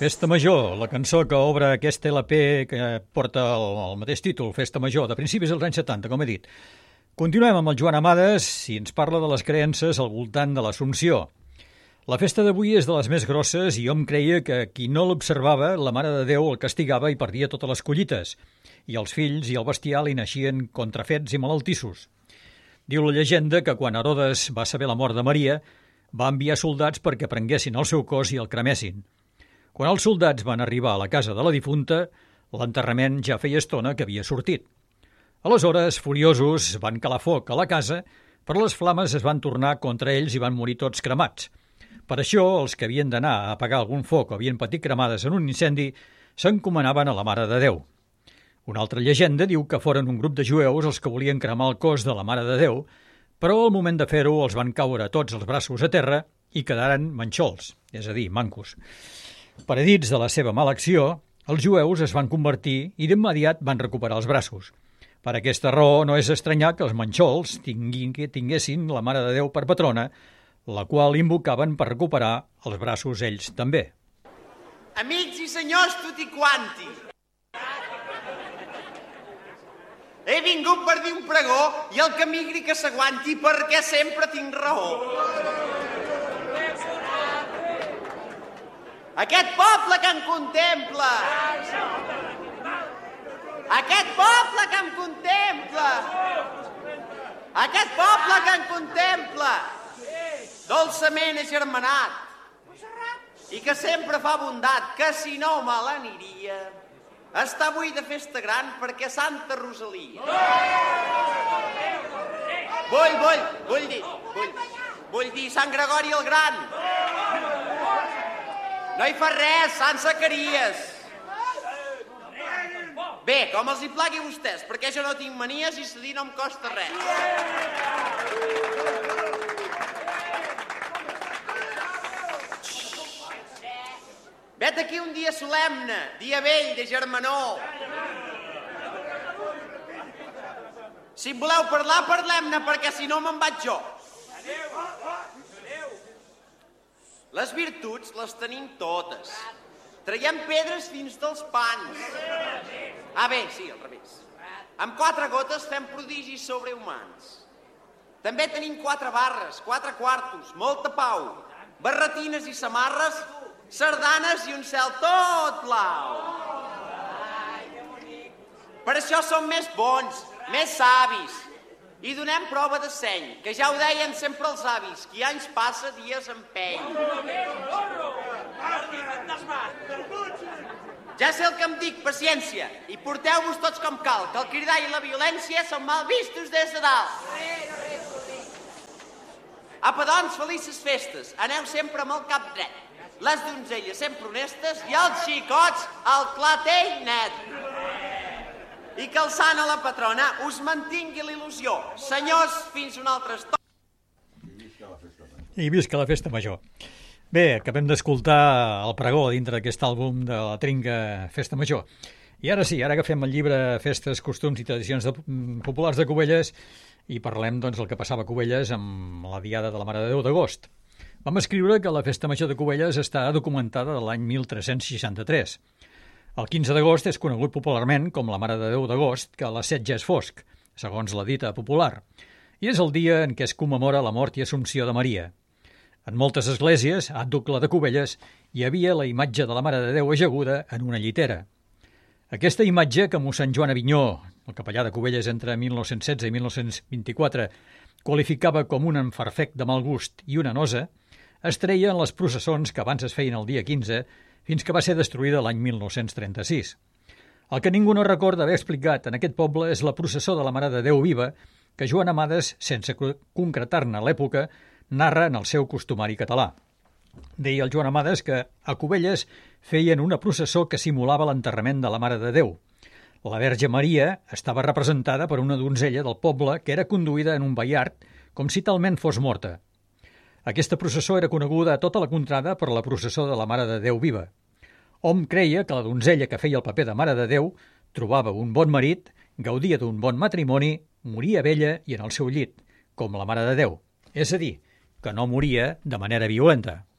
Festa Major, la cançó que obre aquest LP que porta el mateix títol, Festa Major, de principis dels anys 70, com he dit. Continuem amb el Joan Amades i ens parla de les creences al voltant de l'Assumpció. La festa d'avui és de les més grosses i hom creia que qui no l'observava, la Mare de Déu el castigava i perdia totes les collites, i els fills i el bestiar li naixien contrafets i malaltissos. Diu la llegenda que quan Herodes va saber la mort de Maria, va enviar soldats perquè prenguessin el seu cos i el cremessin. Quan els soldats van arribar a la casa de la difunta, l'enterrament ja feia estona que havia sortit. Aleshores, furiosos, van calar foc a la casa, però les flames es van tornar contra ells i van morir tots cremats. Per això, els que havien d'anar a apagar algun foc o havien patit cremades en un incendi s'encomanaven a la Mare de Déu. Una altra llegenda diu que foren un grup de jueus els que volien cremar el cos de la Mare de Déu, però al moment de fer-ho els van caure tots els braços a terra i quedaren manxols, és a dir, mancos. Paredits de la seva mala acció, els jueus es van convertir i d'immediat van recuperar els braços. Per aquesta raó no és estranyar que els manxols tinguessin la Mare de Déu per patrona, la qual invocaven per recuperar els braços ells també. Amics i senyors tutti quanti, he vingut per dir un pregó i el que migri que s'aguanti perquè sempre tinc raó. Aquest poble que em contempla, aquest poble que em contempla, aquest poble que em contempla, dolçament agermanat i que sempre fa bondat, que si no me l'aniria, està avui de festa gran perquè Santa Rosalia. Vull dir Sant Gregori el Gran. No hi fa res, Sant Zacaries. Bé, com els hi plagui a vostès, perquè jo no tinc manies i cedir no em costa res. Vet aquí un dia solemne, dia vell de germanor. Si en voleu parlar, parlem-ne, perquè si no me'n vaig jo. Les virtuts les tenim totes. Traiem pedres fins dels pans. Bé, sí, al revés. Amb 4 gotes fem prodigis sobrehumans. També tenim 4 barres, 4 quartos, molta pau, barretines i samarres, sardanes i un cel tot blau. Per això som més bons, més savis, i donem prova de seny, que ja ho deien sempre els avis, qui anys passa, dies empeny. Ja sé el que em dic, paciència, i porteu-vos tots com cal, que el cridar i la violència són mal vistos des de dalt. Apa, doncs, felices festes, aneu sempre amb el cap dret, les donzelles sempre honestes i els xicots al clatell net. I que el sant a la patrona us mantingui la il·lusió. Senyors, fins una altra estona. I visca la festa major. Bé, acabem d'escoltar el pregó dintre d'aquest àlbum de la Trinca Festa Major. I ara sí, ara agafem el llibre Festes, Costums i Tradicions Populars de Cubelles i parlem doncs del que passava a Cubelles amb la Diada de la Mare de Déu d'agost. Vam escriure que la Festa Major de Cubelles està documentada de l'any 1363. El 15 d'agost és conegut popularment com la Mare de Déu d'agost, que a les 7 ja és fosc, segons la dita popular, i és el dia en què es commemora la mort i assumpció de Maria. En moltes esglésies, a Àdhucla de Cubelles, hi havia la imatge de la Mare de Déu ajaguda en una llitera. Aquesta imatge que mossèn Joan Avinyó, el capellà de Cubelles entre 1916 i 1924, qualificava com un enfarfec de mal gust i una nosa, es treia en les processons que abans es feien el dia 15 fins que va ser destruïda l'any 1936. El que ningú no recorda haver explicat en aquest poble és la processó de la Mare de Déu viva que Joan Amades, sense concretar-ne l'època, narra en el seu costumari català. Deia el Joan Amades que a Cubelles feien una processó que simulava l'enterrament de la Mare de Déu. La Verge Maria estava representada per una donzella del poble que era conduïda en un baiard com si talment fos morta. Aquesta processó era coneguda a tota la contrada per la processó de la Mare de Déu viva. Hom creia que la donzella que feia el paper de Mare de Déu trobava un bon marit, gaudia d'un bon matrimoni, moria vella i en el seu llit, com la Mare de Déu. És a dir, que no moria de manera violenta.